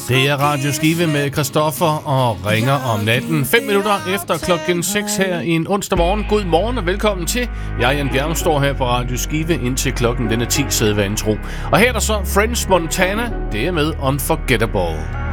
Det er Radio Skive med Christoffer og ringer om natten. 5 minutter efter klokken 6 her i en onsdag morgen. God morgen og velkommen til. Jeg, Jan Bjerg, står her på Radio Skive indtil klokken den er 10 sædvanetro. Og her er der så French Montana. Det er med Unforgettable.